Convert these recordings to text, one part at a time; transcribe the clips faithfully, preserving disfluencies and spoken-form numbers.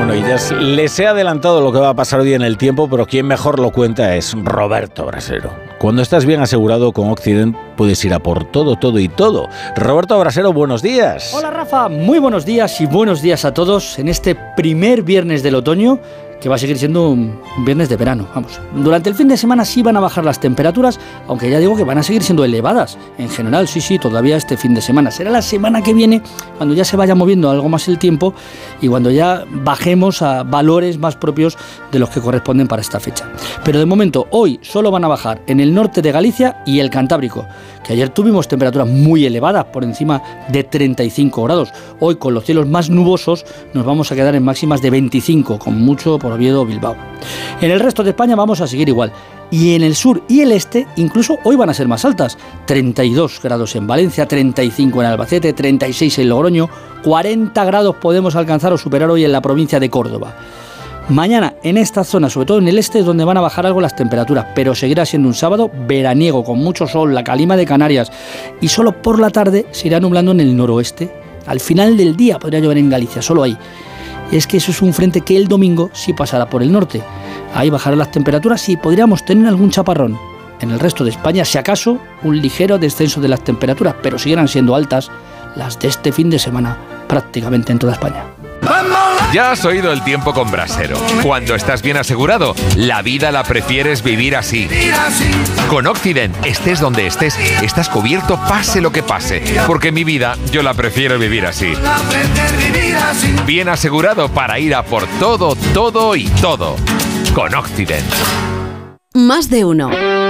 Bueno, y ya les he adelantado lo que va a pasar hoy en el tiempo, pero quien mejor lo cuenta es Roberto Brasero. Cuando estás bien asegurado con Occident, puedes ir a por todo, todo y todo. Roberto Brasero, buenos días. Hola Rafa, muy buenos días y buenos días a todos en este primer viernes del otoño, que va a seguir siendo un viernes de verano. Vamos, durante el fin de semana sí van a bajar las temperaturas, aunque ya digo que van a seguir siendo elevadas. En general, sí, sí, todavía este fin de semana. Será la semana que viene cuando ya se vaya moviendo algo más el tiempo y cuando ya bajemos a valores más propios de los que corresponden para esta fecha. Pero de momento, hoy solo van a bajar en el norte de Galicia y el Cantábrico, que ayer tuvimos temperaturas muy elevadas, por encima de treinta y cinco grados. Hoy, con los cielos más nubosos, nos vamos a quedar en máximas de veinticinco, con mucho por Oviedo o Bilbao. En el resto de España vamos a seguir igual. Y en el sur y el este, incluso hoy van a ser más altas. treinta y dos grados en Valencia, treinta y cinco en Albacete, treinta y seis en Logroño, cuarenta grados podemos alcanzar o superar hoy en la provincia de Córdoba. Mañana en esta zona, sobre todo en el este, es donde van a bajar algo las temperaturas, pero seguirá siendo un sábado veraniego, con mucho sol, la calima de Canarias, y solo por la tarde se irá nublando en el noroeste. Al final del día podría llover en Galicia, solo ahí. Y es que eso es un frente que el domingo sí pasará por el norte. Ahí bajarán las temperaturas y podríamos tener algún chaparrón. En el resto de España, si acaso, un ligero descenso de las temperaturas, pero seguirán siendo altas las de este fin de semana, prácticamente en toda España. Ya has oído el tiempo con Brasero. Cuando estás bien asegurado, la vida la prefieres vivir así. Con Occident, estés donde estés, estás cubierto pase lo que pase. Porque mi vida, yo la prefiero vivir así. Bien asegurado para ir a por todo, todo y todo. Con Occident. Más de uno.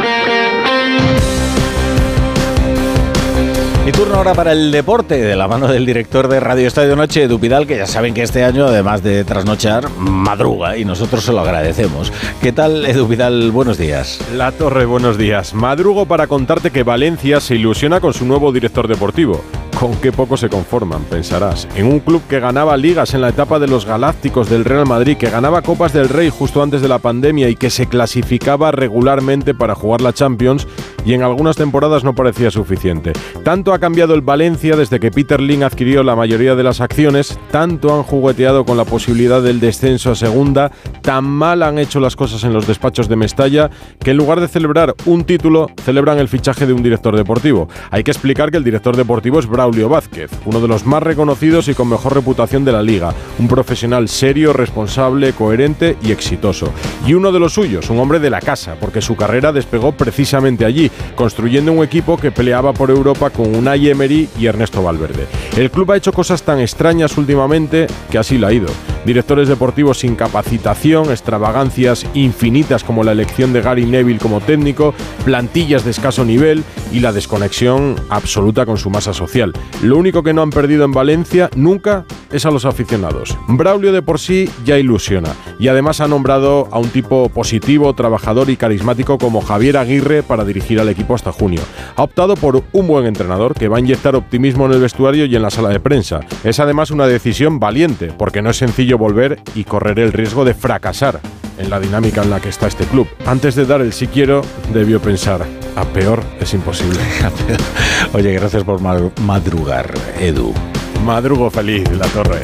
Mi turno ahora para el deporte, de la mano del director de Radio Estadio Noche, Edu Pidal, que ya saben que este año, además de trasnochar, madruga, y nosotros se lo agradecemos. ¿Qué tal, Edu Pidal? Buenos días. La Torre, buenos días. Madrugo para contarte que Valencia se ilusiona con su nuevo director deportivo. Con qué poco se conforman, pensarás. En un club que ganaba ligas en la etapa de los Galácticos del Real Madrid, que ganaba Copas del Rey justo antes de la pandemia y que se clasificaba regularmente para jugar la Champions, y en algunas temporadas no parecía suficiente. Tanto ha cambiado el Valencia desde que Peter Lim adquirió la mayoría de las acciones, tanto han jugueteado con la posibilidad del descenso a segunda, tan mal han hecho las cosas en los despachos de Mestalla, que en lugar de celebrar un título, celebran el fichaje de un director deportivo. Hay que explicar que el director deportivo es Braulio Vázquez, uno de los más reconocidos y con mejor reputación de la liga, un profesional serio, responsable, coherente y exitoso. Y uno de los suyos, un hombre de la casa, porque su carrera despegó precisamente allí, construyendo un equipo que peleaba por Europa con Unai Emery y Ernesto Valverde. El club ha hecho cosas tan extrañas últimamente que así le ha ido. Directores deportivos sin capacitación, extravagancias infinitas como la elección de Gary Neville como técnico, plantillas de escaso nivel y la desconexión absoluta con su masa social. Lo único que no han perdido en Valencia nunca es a los aficionados. Braulio de por sí ya ilusiona y además ha nombrado a un tipo positivo, trabajador y carismático como Javier Aguirre para dirigir al equipo hasta junio. Ha optado por un buen entrenador que va a inyectar optimismo en el vestuario y en la sala de prensa. Es además una decisión valiente porque no es sencillo volver y correr el riesgo de fracasar en la dinámica en la que está este club. Antes de dar el sí quiero, debió pensar, a peor es imposible. Oye, gracias por madrugar, Edu. Madrugo feliz, La Torre.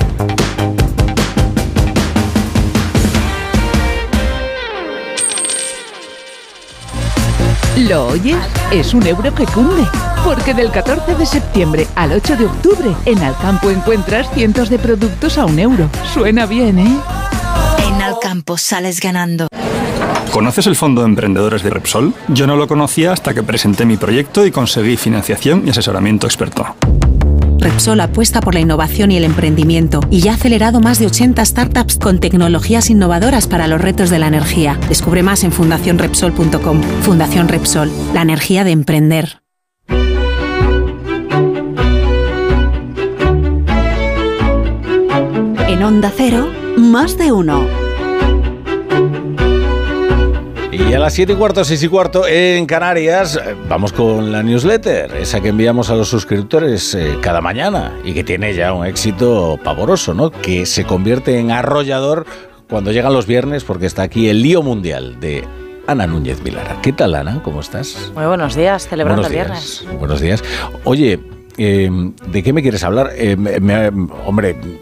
¿Lo oyes? Es un euro que cunde. Porque del catorce de septiembre al ocho de octubre, en Alcampo encuentras cientos de productos a un euro. Suena bien, ¿eh? En Alcampo sales ganando. ¿Conoces el Fondo de Emprendedores de Repsol? Yo no lo conocía hasta que presenté mi proyecto y conseguí financiación y asesoramiento experto. Repsol apuesta por la innovación y el emprendimiento y ya ha acelerado más de ochenta startups con tecnologías innovadoras para los retos de la energía. Descubre más en fundación repsol punto com. Fundación Repsol, la energía de emprender. En Onda Cero, más de uno. Y a las siete y cuarto, seis y cuarto en Canarias, vamos con la newsletter, esa que enviamos a los suscriptores eh, cada mañana y que tiene ya un éxito pavoroso, ¿no? Que se convierte en arrollador cuando llegan los viernes, porque está aquí el lío mundial de Ana Núñez Vilara. ¿Qué tal, Ana? ¿Cómo estás? Muy buenos días, celebrando buenos el días. viernes. Buenos días. Oye, Eh, ¿de qué me quieres hablar? Eh, me, me, hombre,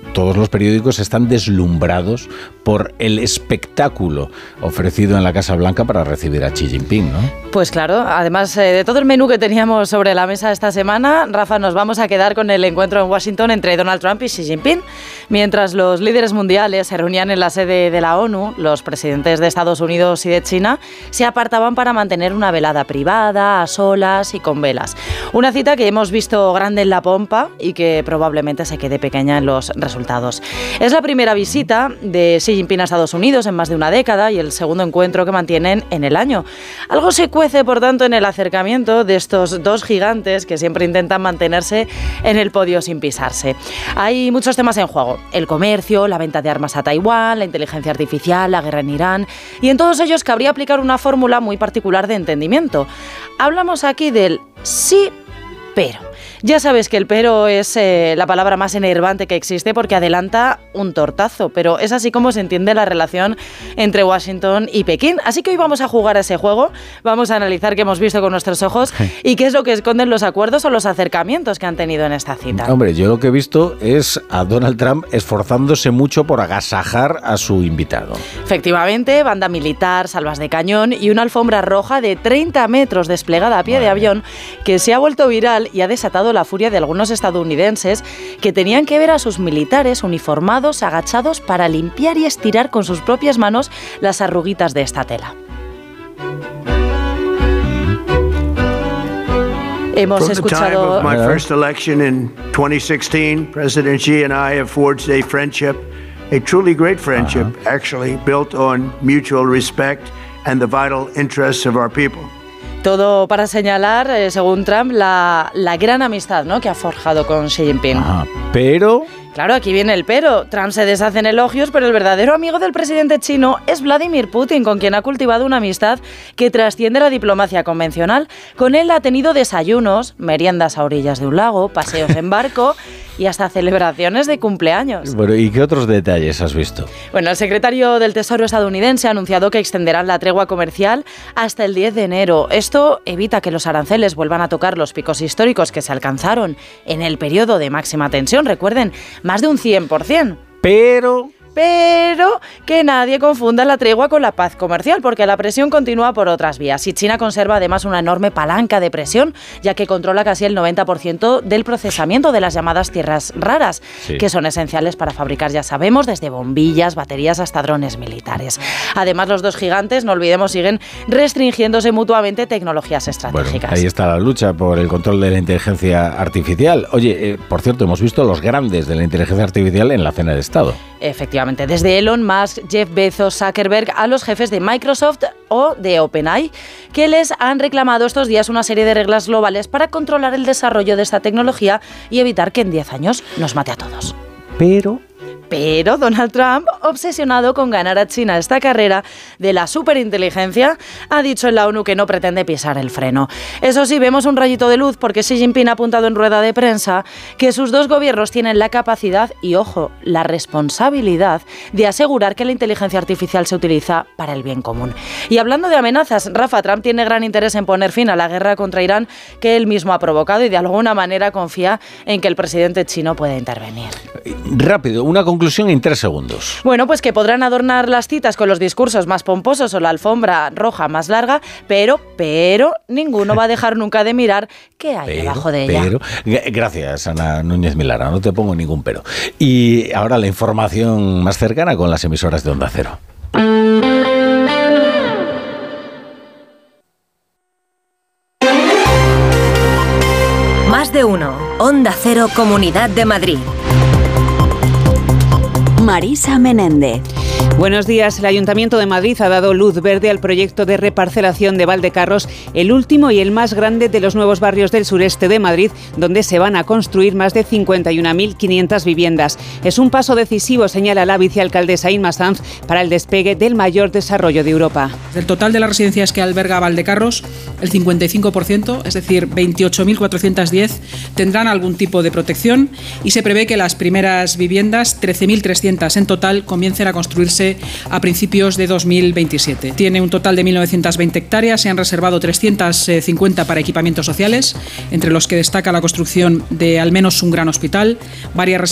todos los periódicos están deslumbrados por el espectáculo ofrecido en la Casa Blanca para recibir a Xi Jinping, ¿no? Pues claro, además eh, de todo el menú que teníamos sobre la mesa esta semana, Rafa, nos vamos a quedar con el encuentro en Washington entre Donald Trump y Xi Jinping. Mientras los líderes mundiales se reunían en la sede de la ONU, los presidentes de Estados Unidos y de China se apartaban para mantener una velada privada, a solas y con velas. Una cita que hemos visto grande en la pompa y que probablemente se quede pequeña en los resultados. Es la primera visita de Xi Jinping a Estados Unidos en más de una década y el segundo encuentro que mantienen en el año. Algo se cuece, por tanto, en el acercamiento de estos dos gigantes que siempre intentan mantenerse en el podio sin pisarse. Hay muchos temas en juego: el comercio, la venta de armas a Taiwán, la inteligencia artificial, la guerra en Irán, y en todos ellos cabría aplicar una fórmula muy particular de entendimiento. Hablamos aquí del sí, pero. Ya sabes que el pero es eh, la palabra más enervante que existe porque adelanta un tortazo, pero es así como se entiende la relación entre Washington y Pekín. Así que hoy vamos a jugar a ese juego, vamos a analizar qué hemos visto con nuestros ojos y qué es lo que esconden los acuerdos o los acercamientos que han tenido en esta cita. Hombre, yo lo que he visto es a Donald Trump esforzándose mucho por agasajar a su invitado. Efectivamente, banda militar, salvas de cañón y una alfombra roja de treinta metros desplegada a pie Madre. de avión que se ha vuelto viral y ha desatado la furia de algunos estadounidenses que tenían que ver a sus militares uniformados agachados para limpiar y estirar con sus propias manos las arruguitas de esta tela. Hemos escuchado... From the time of my first election in twenty sixteen, President Xi and I have forged a friendship, a truly great friendship, uh-huh. actually, built on mutual respect and the vital interests of our people. Todo para señalar, eh, según Trump, la, la gran amistad, ¿no?, que ha forjado con Xi Jinping. Ajá, pero... Claro, aquí viene el pero. Trump se deshace en elogios, pero el verdadero amigo del presidente chino es Vladimir Putin, con quien ha cultivado una amistad que trasciende la diplomacia convencional. Con él ha tenido desayunos, meriendas a orillas de un lago, paseos en barco y hasta celebraciones de cumpleaños. Bueno, ¿y qué otros detalles has visto? Bueno, el secretario del Tesoro estadounidense ha anunciado que extenderán la tregua comercial hasta el diez de enero. Esto evita que los aranceles vuelvan a tocar los picos históricos que se alcanzaron en el periodo de máxima tensión. Recuerden, más de un cien por ciento. Pero... Pero que nadie confunda la tregua con la paz comercial, porque la presión continúa por otras vías. Y China conserva además una enorme palanca de presión, ya que controla casi el noventa por ciento del procesamiento de las llamadas tierras raras, sí. que son esenciales para fabricar, ya sabemos, desde bombillas, baterías hasta drones militares. Además, los dos gigantes, no olvidemos, siguen restringiéndose mutuamente tecnologías estratégicas. Bueno, ahí está la lucha por el control de la inteligencia artificial. Oye, eh, por cierto, hemos visto los grandes de la inteligencia artificial en la cena de Estado. Efectivamente, desde Elon Musk, Jeff Bezos, Zuckerberg, a los jefes de Microsoft o de OpenAI, que les han reclamado estos días una serie de reglas globales para controlar el desarrollo de esta tecnología y evitar que en diez años nos mate a todos. Pero... Pero Donald Trump, obsesionado con ganar a China esta carrera de la superinteligencia, ha dicho en la ONU que no pretende pisar el freno. Eso sí, vemos un rayito de luz porque Xi Jinping ha apuntado en rueda de prensa que sus dos gobiernos tienen la capacidad y, ojo, la responsabilidad de asegurar que la inteligencia artificial se utiliza para el bien común. Y hablando de amenazas, Rafa, Trump tiene gran interés en poner fin a la guerra contra Irán que él mismo ha provocado y de alguna manera confía en que el presidente chino pueda intervenir. Rápido, una conclusión en tres segundos. Bueno, pues que podrán adornar las citas con los discursos más pomposos o la alfombra roja más larga, pero, pero, ninguno va a dejar nunca de mirar qué hay pero, debajo de ella. Pero, gracias, Ana Núñez Milara, no te pongo ningún pero. Y ahora la información más cercana con las emisoras de Onda Cero. Más de uno. Onda Cero, Comunidad de Madrid. Marisa Menéndez. Buenos días. El Ayuntamiento de Madrid ha dado luz verde al proyecto de reparcelación de Valdecarros, el último y el más grande de los nuevos barrios del sureste de Madrid, donde se van a construir más de cincuenta y una mil quinientas viviendas. Es un paso decisivo, señala la vicealcaldesa Inma Sanz, para el despegue del mayor desarrollo de Europa. Del total de las residencias que alberga Valdecarros, el cincuenta y cinco por ciento, es decir, veintiocho mil cuatrocientos diez, tendrán algún tipo de protección y se prevé que las primeras viviendas, trece mil trescientas en total, comiencen a construirse a principios de dos mil veintisiete. Tiene un total de mil novecientas veinte hectáreas, se han reservado trescientas cincuenta para equipamientos sociales, entre los que destaca la construcción de al menos un gran hospital, varias